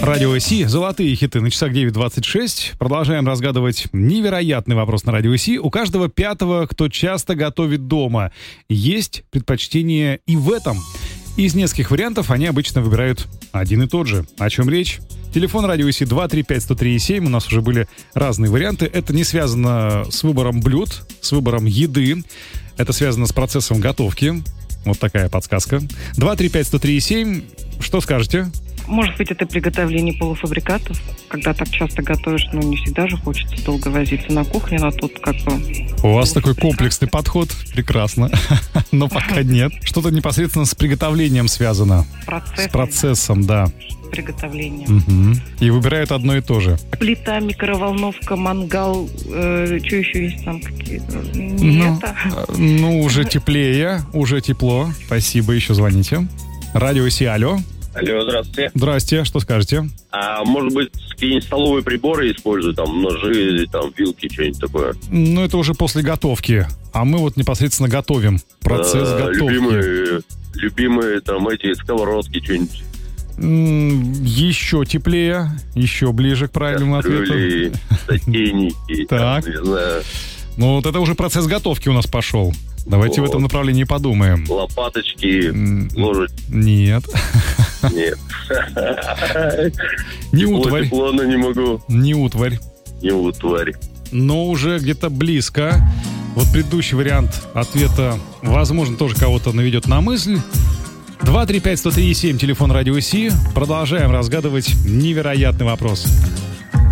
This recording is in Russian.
Радио Си, золотые хиты на часах 9:26. Продолжаем разгадывать невероятный вопрос на Радио Си. У каждого пятого, кто часто готовит дома, есть предпочтение и в этом. Из нескольких вариантов они обычно выбирают один и тот же. О чем речь? Телефон Радио Си 235-103-7. У нас уже были разные варианты. Это не связано с выбором блюд, с выбором еды. Это связано с процессом готовки. Вот такая подсказка. 235-103-7. Что скажете? Может быть, это приготовление полуфабрикатов. Когда так часто готовишь, не всегда же хочется долго возиться на кухне, но тут как бы... У вас такой комплексный подход. Прекрасно. Но пока нет. Что-то непосредственно с приготовлением связано. Процессом. С процессом, да. Приготовлением. Угу. И выбирают одно и то же. Плита, микроволновка, мангал. Что еще есть там какие-то? Нет. Уже теплее, уже тепло. Спасибо, еще звоните. Радио Си, алло. Алло, здравствуйте. Здрасте, что скажете? Может быть, какие-нибудь столовые приборы используют, там, ножи, там, вилки, что-нибудь такое? Это уже после готовки. А мы вот непосредственно готовим. Процесс готовки. Любимые, там, эти сковородки, что-нибудь. Еще теплее, еще ближе к правильному ответу. Сотейники, так. Не знаю. Вот это уже процесс готовки у нас пошел. Давайте в этом направлении подумаем. Лопаточки, ложечки. Нет. Нет. Не утварь. Тепло, но не могу. Не утварь. Не утварь. Но уже где-то близко. Вот предыдущий вариант ответа, возможно, тоже кого-то наведет на мысль. 235-103-7, телефон Радио Си. Продолжаем разгадывать невероятный вопрос.